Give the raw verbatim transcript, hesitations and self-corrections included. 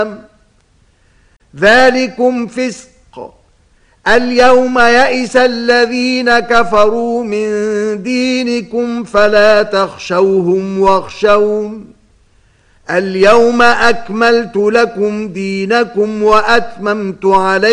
ذلكم فسق. اليوم يئس الذين كفروا من دينكم فلا تخشوهم واخشون اليوم أكملت لكم دينكم وأتممت عليكم